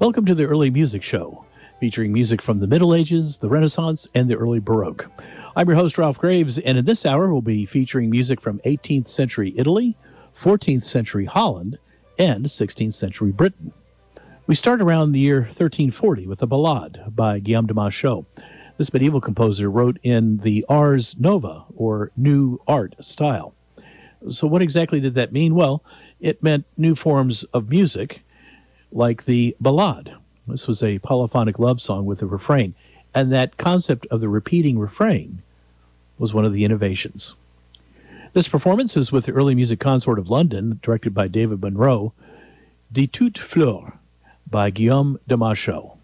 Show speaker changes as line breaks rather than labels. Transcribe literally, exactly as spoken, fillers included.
Welcome to the Early Music Show, featuring music from the Middle Ages, the Renaissance, and the early Baroque. I'm your host, Ralph Graves, and in this hour, we'll be featuring music from eighteenth century Italy, fourteenth century Holland, and sixteenth century Britain. We start around the year thirteen forty with a ballade by Guillaume de Machaut. This medieval composer wrote in the Ars Nova, or New Art style. So what exactly did that mean? Well, it meant new forms of music, like the ballade. This was a polyphonic love song with a refrain, and that concept of the repeating refrain was one of the innovations. This performance is with the Early Music Consort of London, directed by David Monroe, De Toutes Fleurs by Guillaume de Machaut.